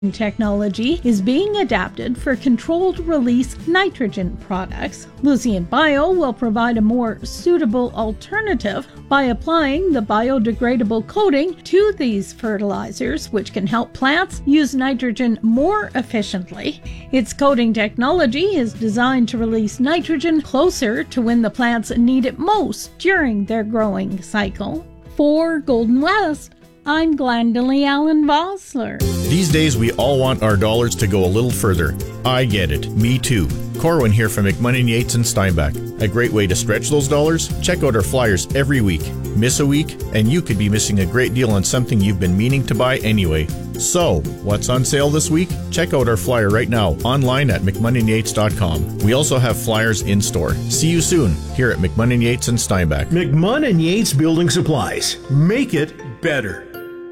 Technology is being adapted for controlled release nitrogen products. Lucient Bio will provide a more suitable alternative by applying the biodegradable coating to these fertilizers, which can help plants use nitrogen more efficiently. Its coating technology is designed to release nitrogen closer to when the plants need it most during their growing cycle. For Golden West, I'm Glendalee Allen Vossler. These days, we all want our dollars to go a little further. I get it. Me too. Corwin here from McMunn & Yates and Steinbach. A great way to stretch those dollars? Check out our flyers every week. Miss a week, and you could be missing a great deal on something you've been meaning to buy anyway. So, what's on sale this week? Check out our flyer right now online at McMunnandYates.com. We also have flyers in store. See you soon here at McMunn & Yates and Steinbach. McMunn & Yates Building Supplies. Make it better.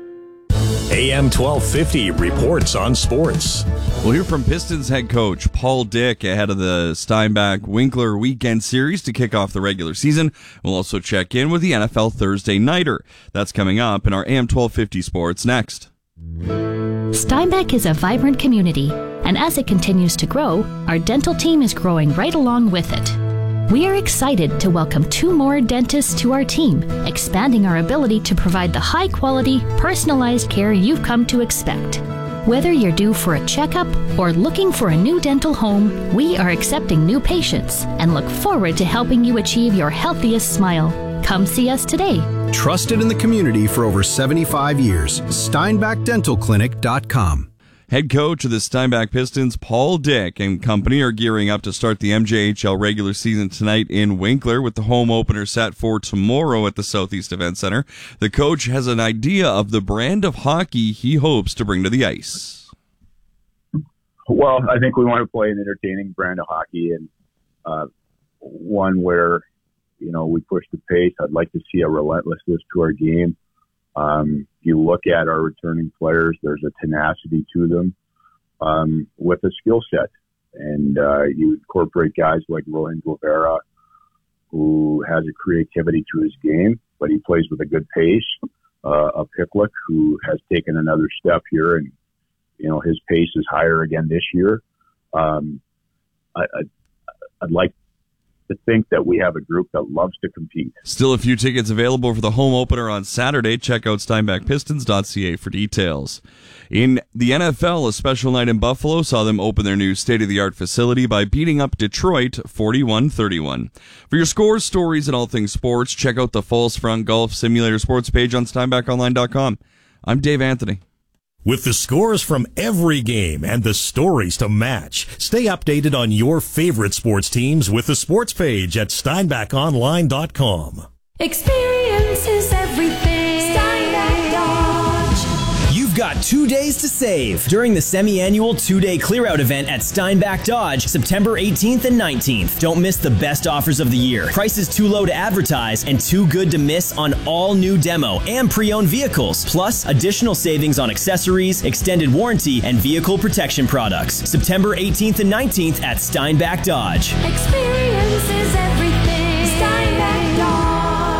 AM 1250 reports on sports. We'll hear from Pistons head coach Paul Dick ahead of the Steinbach-Winkler weekend series to kick off the regular season. We'll also check in with the NFL Thursday Nighter. That's coming up in our AM 1250 Sports next. Steinbach is a vibrant community, and as it continues to grow, our dental team is growing right along with it. We are excited to welcome 2 more dentists to our team, expanding our ability to provide the high-quality, personalized care you've come to expect. Whether you're due for a checkup or looking for a new dental home, we are accepting new patients and look forward to helping you achieve your healthiest smile. Come see us today. Trusted in the community for over 75 years. SteinbachDentalClinic.com. Head coach of the Steinbach Pistons, Paul Dick, and company are gearing up to start the MJHL regular season tonight in Winkler with the home opener set for tomorrow at the Southeast Event Center. The coach has an idea of the brand of hockey he hopes to bring to the ice. Well, I think we want to play an entertaining brand of hockey and one where, we push the pace. I'd like to see a relentlessness to our game. You look at our returning players, there's a tenacity to them with a skill set. And you incorporate guys like Rohan Guevara, who has a creativity to his game, but he plays with a good pace. A Picklick, who has taken another step here, and, his pace is higher again this year. I'd like to think that we have a group that loves to compete. Still a few tickets available for the home opener on Saturday. Check out SteinbachPistons.ca for details. In the NFL, a special night in Buffalo saw them open their new state-of-the-art facility by beating up Detroit 41-31. For your scores, stories, and all things sports, check out the Falls Front Golf Simulator Sports page on SteinbachOnline.com. I'm Dave Anthony. With the scores from every game and the stories to match, stay updated on your favorite sports teams with the sports page at SteinbachOnline.com. Experience is everything. Steinbach Dodge. You've got 2 days to save during the semi-annual 2-day clear-out event at Steinbach Dodge, September 18th and 19th. Don't miss the best offers of the year. Prices too low to advertise and too good to miss on all new demo and pre-owned vehicles. Plus, additional savings on accessories, extended warranty, and vehicle protection products. September 18th and 19th at Steinbach Dodge. Experience is everything. Steinbach Dodge.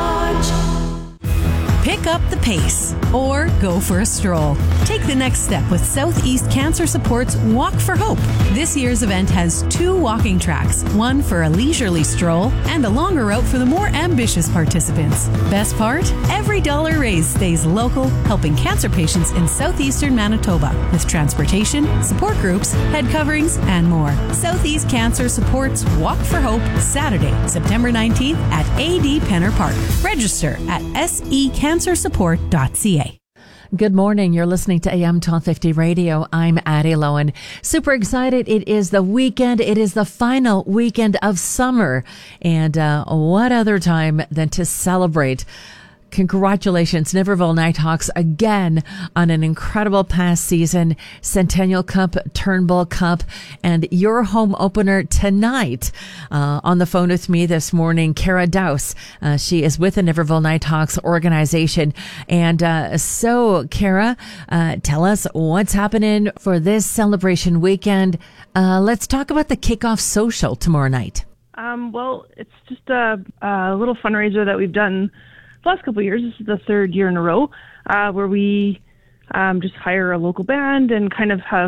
Pick up the pace or go for a stroll. Take the next step with Southeast Cancer Support's Walk for Hope. This year's event has 2 walking tracks, one for a leisurely stroll and a longer route for the more ambitious participants. Best part? Every dollar raised stays local, helping cancer patients in southeastern Manitoba with transportation, support groups, head coverings, and more. Southeast Cancer Support's Walk for Hope, Saturday, September 19th at AD Penner Park. Register at secancersupport.ca. Good morning. You're listening to AM 1250 Radio. I'm Addie Lowen. Super excited. It is the weekend. It is the final weekend of summer. And what other time than to celebrate? Congratulations, Niverville Nighthawks, again on an incredible past season, Centennial Cup, Turnbull Cup, and your home opener tonight. On the phone with me this morning, Kara Dowse. She is with the Niverville Nighthawks organization. And so, Kara, tell us what's happening for this celebration weekend. Let's talk about the kickoff social tomorrow night. Well, it's just a little fundraiser that we've done the last couple of years. This is the 3rd year in a row where we just hire a local band and kind of have